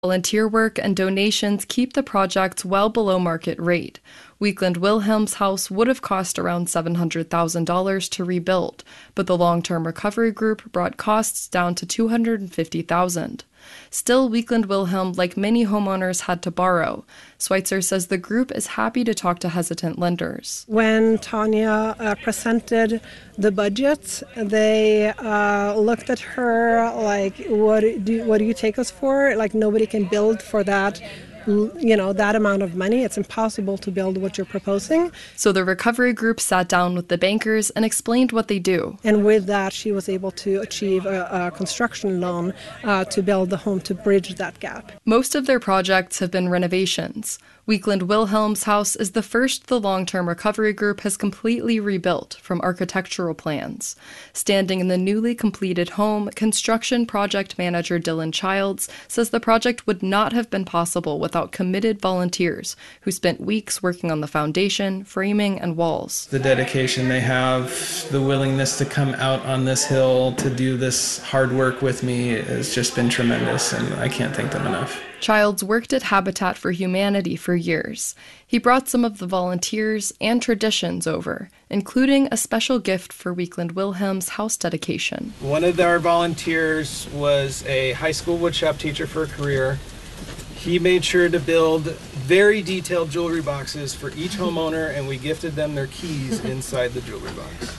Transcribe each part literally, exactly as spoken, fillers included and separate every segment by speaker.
Speaker 1: Volunteer work and donations keep the projects well below market rate. Weekland Wilhelm's house would have cost around seven hundred thousand dollars to rebuild, but the long-term recovery group brought costs down to two hundred fifty thousand dollars. Still, Weekland Wilhelm, like many homeowners, had to borrow. Schweitzer says the group is happy to talk to hesitant lenders.
Speaker 2: When Tanya uh, presented the budget, they uh, looked at her like, what do, what do you take us for? Like, nobody can build for that. You know, that amount of money. It's impossible to build what you're proposing.
Speaker 1: So the recovery group sat down with the bankers and explained what they do.
Speaker 2: And with that, she was able to achieve a, a construction loan uh, to build the home to bridge that gap.
Speaker 1: Most of their projects have been renovations. Weekland Wilhelm's house is the first the long-term recovery group has completely rebuilt from architectural plans. Standing in the newly completed home, construction project manager Dylan Childs says the project would not have been possible without committed volunteers who spent weeks working on the foundation, framing, and walls.
Speaker 3: The dedication they have, the willingness to come out on this hill to do this hard work with me has just been tremendous, and I can't thank them enough.
Speaker 1: Childs worked at Habitat for Humanity for years. He brought some of the volunteers and traditions over, including a special gift for Weekland Wilhelm's house dedication.
Speaker 3: One of our volunteers was a high school woodshop teacher for a career. He made sure to build very detailed jewelry boxes for each homeowner, and we gifted them their keys inside the jewelry box.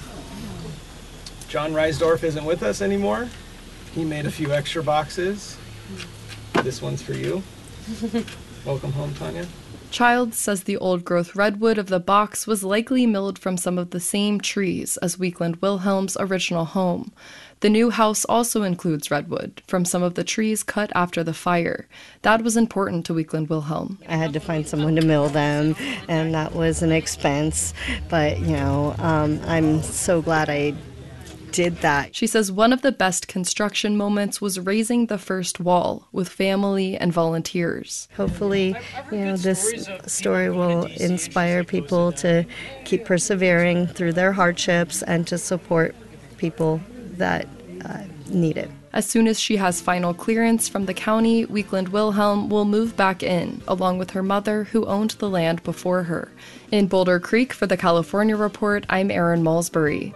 Speaker 3: John Reisdorf isn't with us anymore. He made a few extra boxes. This one's for you. Welcome home, Tanya.
Speaker 1: Childs says the old-growth redwood of the box was likely milled from some of the same trees as Weekland Wilhelm's original home. The new house also includes redwood from some of the trees cut after the fire. That was important to Weekland Wilhelm.
Speaker 4: I had to find someone to mill them, and that was an expense. But, you know, um, I'm so glad I did that.
Speaker 1: She says one of the best construction moments was raising the first wall with family and volunteers.
Speaker 4: Hopefully, you know, this story will inspire people to keep persevering through their hardships and to support people that uh, need it.
Speaker 1: As soon as she has final clearance from the county, Weekland Wilhelm will move back in, along with her mother, who owned the land before her. In Boulder Creek for the California Report, I'm Erin Malsbury.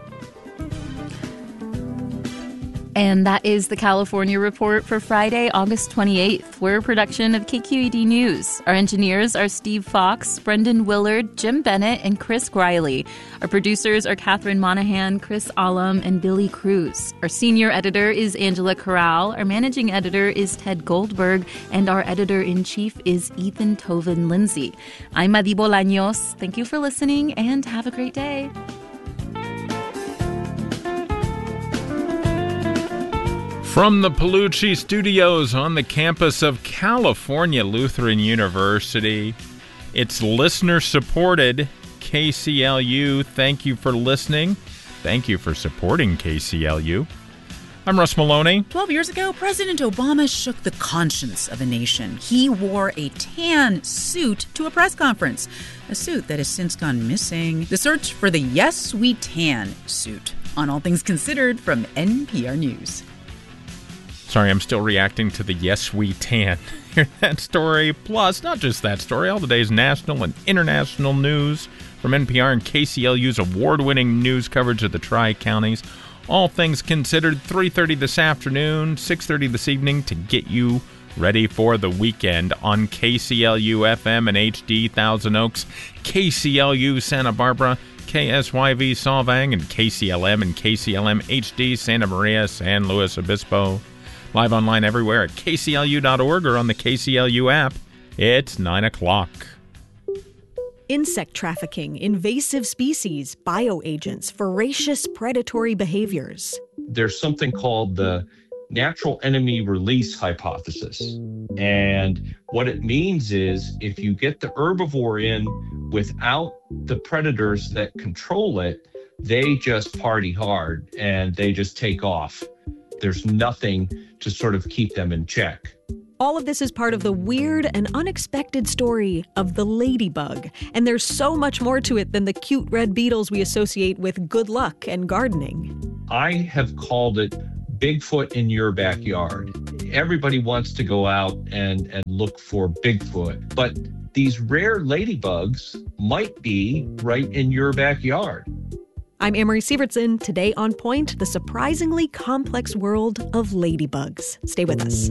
Speaker 5: And that is the California Report for Friday, August twenty-eighth. We're a production of K Q E D News. Our engineers are Steve Fox, Brendan Willard, Jim Bennett, and Chris Griley. Our producers are Catherine Monahan, Chris Alam, and Billy Cruz. Our senior editor is Angela Corral. Our managing editor is Ted Goldberg. And our editor-in-chief is Ethan Toven Lindsay. I'm Madi Bolaños. Thank you for listening, and have a great day.
Speaker 6: From the Palucci Studios on the campus of California Lutheran University, it's listener-supported K C L U. Thank you for listening. Thank you for supporting K C L U. I'm Russ Maloney.
Speaker 7: Twelve years ago, President Obama shook the conscience of a nation. He wore a tan suit to a press conference, a suit that has since gone missing. The search for the Yes We Tan suit on All Things Considered from N P R News.
Speaker 6: Sorry, I'm still reacting to the Yes We Tan. Hear that story, plus not just that story, all the day's national and international news from N P R and K C L U's award-winning news coverage of the Tri-Counties. All Things Considered, three thirty this afternoon, six thirty this evening to get you ready for the weekend on K C L U F M and H D Thousand Oaks, K C L U Santa Barbara, K S Y V Solvang, and K C L M and K C L M H D Santa Maria, San Luis Obispo. Live online everywhere at K C L U dot org or on the K C L U app. It's nine o'clock.
Speaker 8: Insect trafficking, invasive species, bioagents, voracious predatory behaviors.
Speaker 9: There's something called the natural enemy release hypothesis. And what it means is if you get the herbivore in without the predators that control it, they just party hard and they just take off. There's nothing to sort of keep them in check.
Speaker 8: All of this is part of the weird and unexpected story of the ladybug. And there's so much more to it than the cute red beetles we associate with good luck and gardening.
Speaker 9: I have called it Bigfoot in your backyard. everybody wants to go out and, and look for Bigfoot, but these rare ladybugs might be right in your backyard.
Speaker 8: I'm Amory Sievertson. Today on Point, the surprisingly complex world of ladybugs. Stay with us.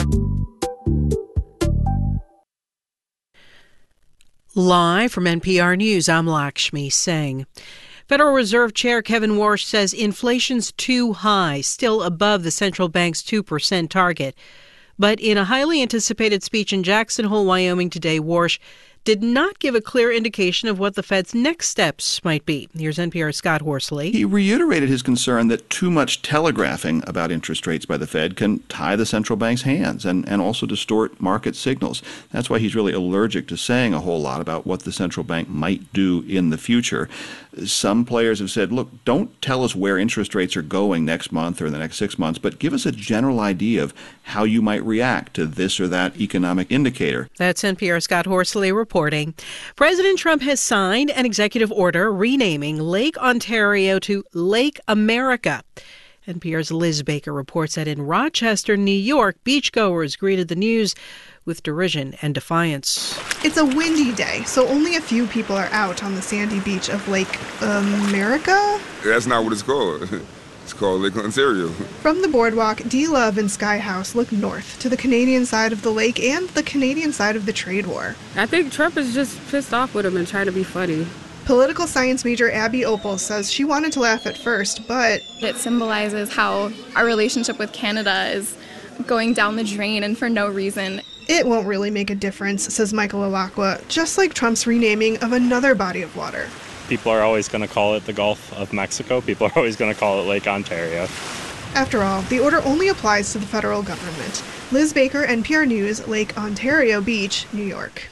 Speaker 10: Live from N P R News, I'm Lakshmi Singh. Federal Reserve Chair Kevin Warsh says inflation's too high, still above the central bank's two percent target. But in a highly anticipated speech in Jackson Hole, Wyoming today, Warsh did not give a clear indication of what the Fed's next steps might be. Here's N P R's Scott Horsley.
Speaker 11: He reiterated his concern that too much telegraphing about interest rates by the Fed can tie the central bank's hands and, and also distort market signals. That's why he's really allergic to saying a whole lot about what the central bank might do in the future. Some players have said, look, don't tell us where interest rates are going next month or in the next six months, but give us a general idea of how you might react to this or that economic indicator.
Speaker 10: That's N P R's Scott Horsley reporting. President Trump has signed an executive order renaming Lake Ontario to Lake America. N P R's Liz Baker reports that in Rochester, New York, beachgoers greeted the news with derision and defiance.
Speaker 12: It's a windy day, so only a few people are out on the sandy beach of Lake America.
Speaker 13: That's not what it's called. It's called Lake Ontario.
Speaker 12: From the boardwalk, D. Love and Sky House look north to the Canadian side of the lake and the Canadian side of the trade war.
Speaker 14: I think Trump is just pissed off with him and trying to be funny.
Speaker 12: Political science major Abby Opal says she wanted to laugh at first, but
Speaker 15: it symbolizes how our relationship with Canada is going down the drain and for no reason.
Speaker 12: It won't really make a difference, says Michael Alacqua, just like Trump's renaming of another body of water.
Speaker 16: People are always going to call it the Gulf of Mexico. People are always going to call it Lake Ontario.
Speaker 12: After all, the order only applies to the federal government. Liz Baker, N P R News, Lake Ontario Beach, New York.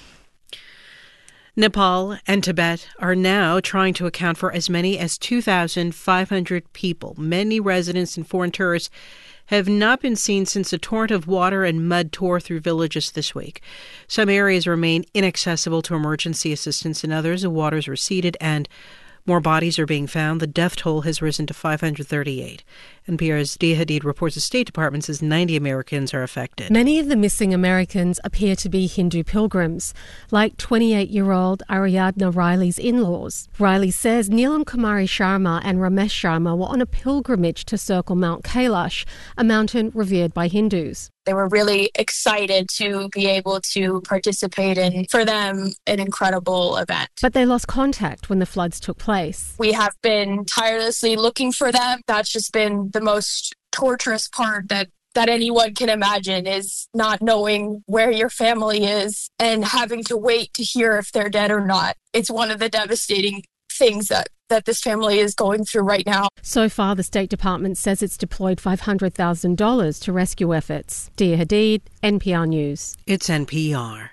Speaker 10: Nepal and Tibet are now trying to account for as many as two thousand five hundred people. Many residents and foreign tourists have not been seen since a torrent of water and mud tore through villages this week. Some areas remain inaccessible to emergency assistance. In others, the waters receded and more bodies are being found. The death toll has risen to five hundred thirty-eight. N P R's Dia Hadid reports the State Department says ninety Americans are affected.
Speaker 17: Many of the missing Americans appear to be Hindu pilgrims, like twenty-eight-year-old Ariadna Riley's in-laws. Riley says Neelam Kumari Sharma and Ramesh Sharma were on a pilgrimage to circle Mount Kailash, a mountain revered by Hindus.
Speaker 18: They were really excited to be able to participate in, for them, an incredible event.
Speaker 17: But they lost contact when the floods took place.
Speaker 18: We have been tirelessly looking for them. That's just been the most torturous part that that anyone can imagine, is not knowing where your family is and having to wait to hear if they're dead or not. It's one of the devastating things that, that this family is going through right now.
Speaker 17: So far, the State Department says it's deployed five hundred thousand dollars to rescue efforts. Dia Hadid, N P R News.
Speaker 10: It's N P R.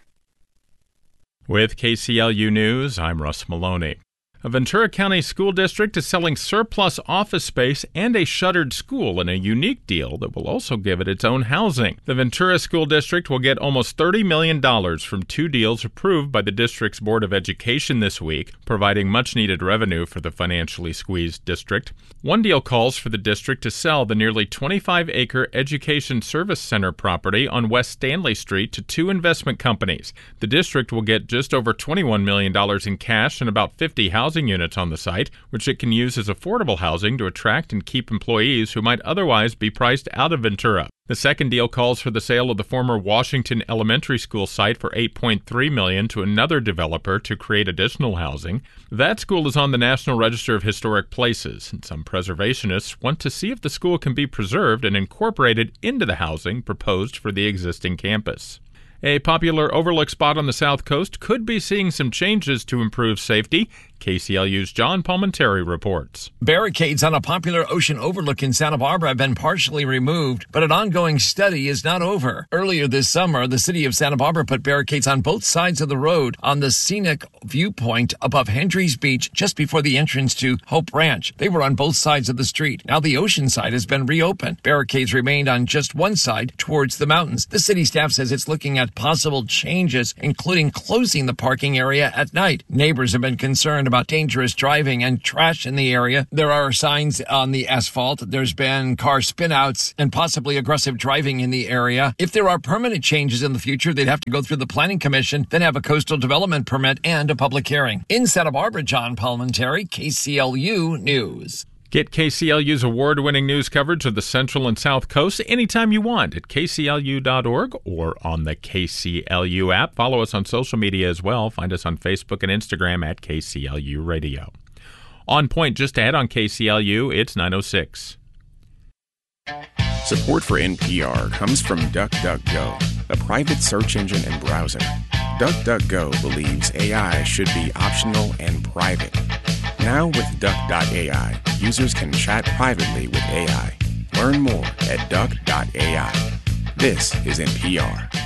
Speaker 6: With K C L U News, I'm Russ Maloney. A Ventura County school district is selling surplus office space and a shuttered school in a unique deal that will also give it its own housing. The Ventura School District will get almost thirty million dollars from two deals approved by the district's Board of Education this week, providing much-needed revenue for the financially squeezed district. One deal calls for the district to sell the nearly twenty-five acre Education Service Center property on West Stanley Street to two investment companies. The district will get just over twenty-one million dollars in cash and about fifty housing units on the site, which it can use as affordable housing to attract and keep employees who might otherwise be priced out of Ventura. The second deal calls for the sale of the former Washington Elementary School site for eight point three million dollars to another developer to create additional housing. That school is on the National Register of Historic Places, and some preservationists want to see if the school can be preserved and incorporated into the housing proposed for the existing campus. A popular overlook spot on the South Coast could be seeing some changes to improve safety. K C L U's John Palmenteri reports.
Speaker 19: Barricades on a popular ocean overlook in Santa Barbara have been partially removed, but an ongoing study is not over. Earlier this summer, the city of Santa Barbara put barricades on both sides of the road on the scenic viewpoint above Hendry's Beach just before the entrance to Hope Ranch. They were on both sides of the street. Now the ocean side has been reopened. Barricades remained on just one side towards the mountains. The city staff says it's looking at possible changes, including closing the parking area at night. Neighbors have been concerned concerned about dangerous driving and trash in the area. There are signs on the asphalt. There's been car spinouts and possibly aggressive driving in the area. If there are permanent changes in the future, they'd have to go through the Planning Commission, then have a coastal development permit and a public hearing. In Santa Barbara, John Palmentary, K C L U News.
Speaker 6: Get K C L U's award-winning news coverage of the Central and South Coast anytime you want at K C L U dot org or on the K C L U app. Follow us on social media as well. Find us on Facebook and Instagram at K C L U Radio. On Point just ahead on K C L U, it's nine oh six.
Speaker 20: Support for N P R comes from DuckDuckGo, a private search engine and browser. DuckDuckGo believes A I should be optional and private. Now with Duck dot A I, users can chat privately with A I. Learn more at Duck dot A I. This is N P R.